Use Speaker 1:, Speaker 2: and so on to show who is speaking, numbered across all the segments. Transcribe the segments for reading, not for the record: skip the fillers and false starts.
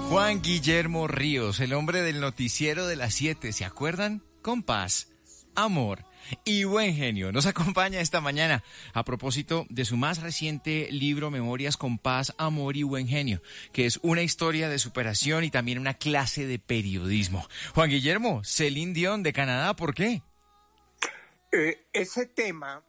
Speaker 1: Juan Guillermo Ríos, el hombre del noticiero de las 7, ¿se acuerdan? Con paz, amor y buen genio. Nos acompaña esta mañana a propósito de su más reciente libro Memorias con paz, amor y buen genio, que es una historia de superación y también una clase de periodismo. Juan Guillermo, Celine Dion de Canadá, ¿por qué?
Speaker 2: Ese tema,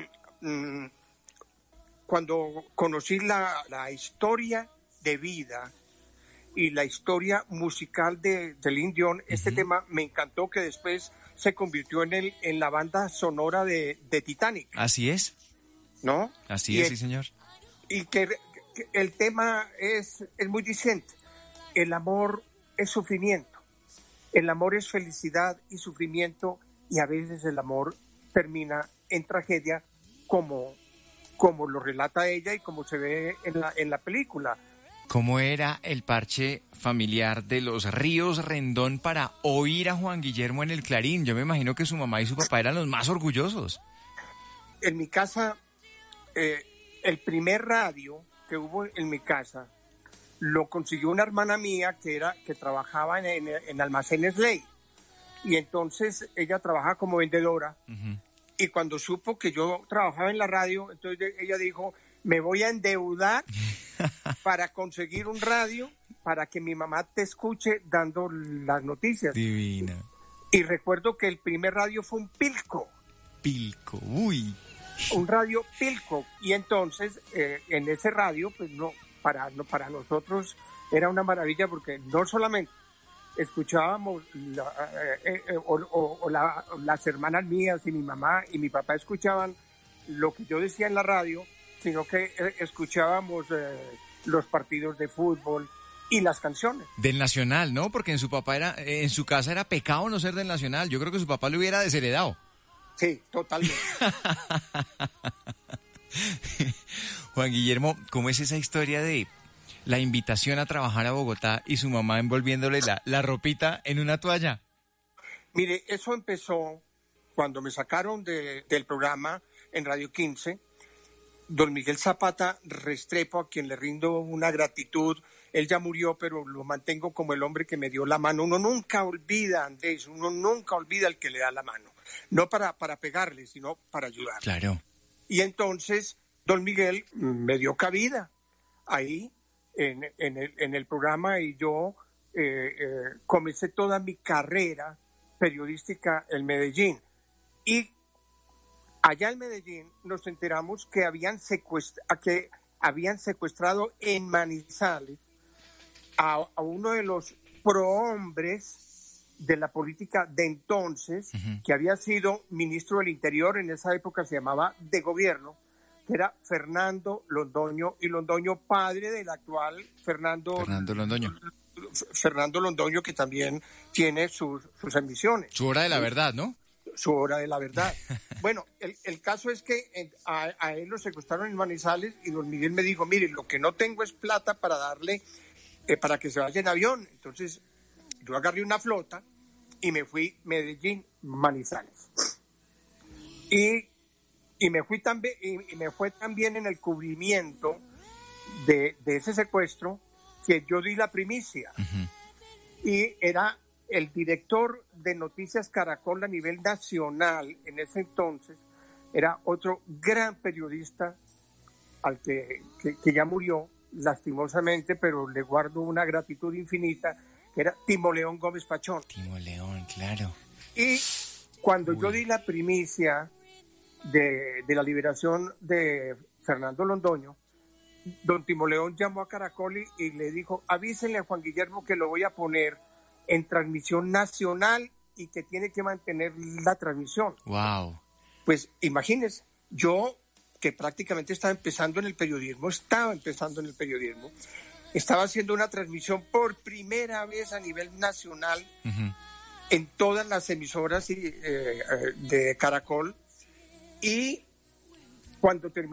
Speaker 2: cuando conocí la historia de vida y la historia musical de Celine Dion, este tema me encantó, que después se convirtió en la banda sonora de Titanic.
Speaker 1: Así es.
Speaker 2: ¿No?
Speaker 1: Así es, sí, señor.
Speaker 2: Y que el tema es muy diciente. El amor es sufrimiento. El amor es felicidad y sufrimiento, y a veces el amor termina en tragedia, como lo relata ella y como se ve en la película.
Speaker 1: ¿Cómo era el parche familiar de los Ríos Rendón para oír a Juan Guillermo en el Clarín? Yo me imagino que su mamá y su papá eran los más orgullosos.
Speaker 2: En mi casa, el primer radio que hubo en mi casa lo consiguió una hermana mía que trabajaba en Almacenes Ley. Y entonces ella trabajaba como vendedora. Uh-huh. Y cuando supo que yo trabajaba en la radio, entonces ella dijo: me voy a endeudar para conseguir un radio para que mi mamá te escuche dando las noticias.
Speaker 1: Divina.
Speaker 2: Y recuerdo que el primer radio fue un Pilco.
Speaker 1: Pilco, uy.
Speaker 2: Un radio Pilco. Y entonces en ese radio, pues para nosotros era una maravilla, porque no solamente escuchábamos las hermanas mías y mi mamá y mi papá escuchaban lo que yo decía en la radio, sino que escuchábamos los partidos de fútbol y las canciones.
Speaker 1: Del Nacional, ¿no? Porque en su casa era pecado no ser del Nacional. Yo creo que su papá lo hubiera desheredado.
Speaker 2: Sí, totalmente.
Speaker 1: Juan Guillermo, ¿cómo es esa historia de la invitación a trabajar a Bogotá y su mamá envolviéndole la ropita en una toalla?
Speaker 2: Mire, eso empezó cuando me sacaron del programa en Radio 15. Don Miguel Zapata Restrepo, a quien le rindo una gratitud. Él ya murió, pero lo mantengo como el hombre que me dio la mano. Uno nunca olvida, Andrés, uno nunca olvida al que le da la mano. No para pegarle, sino para ayudar.
Speaker 1: Claro.
Speaker 2: Y entonces don Miguel me dio cabida ahí en el programa, y yo comencé toda mi carrera periodística en Medellín. Y allá en Medellín nos enteramos que habían secuestrado en Manizales a uno de los prohombres de la política de entonces, uh-huh, que había sido ministro del Interior, en esa época se llamaba de gobierno, que era Fernando Londoño, y Londoño padre del actual Fernando
Speaker 1: Londoño.
Speaker 2: Fernando Londoño, que también tiene sus emisiones.
Speaker 1: Su hora de la verdad, ¿no?
Speaker 2: Su hora de la verdad. Bueno, el caso es que a él lo secuestraron en Manizales, y don Miguel me dijo: mire, lo que no tengo es plata para darle, para que se vaya en avión. Entonces yo agarré una flota y me fui Medellín, Manizales. Y me fue también en el cubrimiento de ese secuestro, que yo di la primicia. Uh-huh. Y era el director de Noticias Caracol a nivel nacional en ese entonces, era otro gran periodista al que ya murió lastimosamente, pero le guardo una gratitud infinita, que era Timo León Gómez Pachón.
Speaker 1: Timo León, claro.
Speaker 2: Y cuando yo di la primicia de la liberación de Fernando Londoño, don Timo León llamó a Caracol y le dijo: avísenle a Juan Guillermo que lo voy a poner en transmisión nacional y que tiene que mantener la transmisión.
Speaker 1: Wow.
Speaker 2: Pues imagínense, yo, que prácticamente estaba empezando en el periodismo, estaba haciendo una transmisión por primera vez a nivel nacional, uh-huh, en todas las emisoras de Caracol, y cuando terminé